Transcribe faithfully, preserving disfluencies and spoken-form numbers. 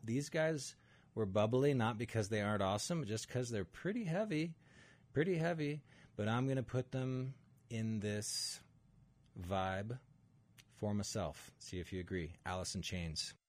these guys were bubbly, not because they aren't awesome, but just because they're pretty heavy, pretty heavy. But I'm going to put them in this vibe for myself. See if you agree. Alice in Chains.